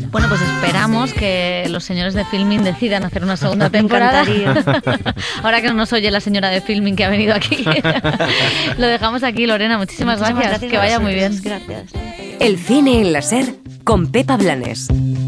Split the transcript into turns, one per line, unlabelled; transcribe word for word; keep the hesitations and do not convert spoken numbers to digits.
Bueno, pues esperamos que los señores de Filmin decidan hacer una segunda temporada. Ahora que no nos oye la señora de Filmin que ha venido aquí. Lo dejamos aquí, Lorena. Muchísimas, Muchísimas gracias. gracias. Que vaya muy bien.
Gracias.
El cine en la SER con Pepa Blanes.